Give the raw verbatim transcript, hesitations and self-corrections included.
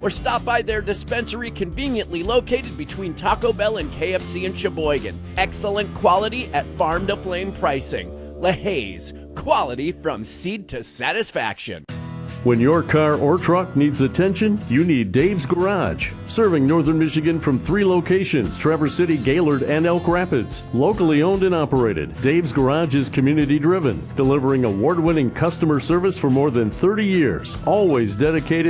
or stop by their dispensary conveniently located between Taco Bell and K F C in Sheboygan. Excellent quality at farm to flame pricing. LaHaye's, quality from seed to satisfaction. When your car or truck needs attention, you need Dave's Garage. Serving northern Michigan from three locations, Traverse City, Gaylord, and Elk Rapids. Locally owned and operated, Dave's Garage is community driven, delivering award-winning customer service for more than thirty years. Always dedicated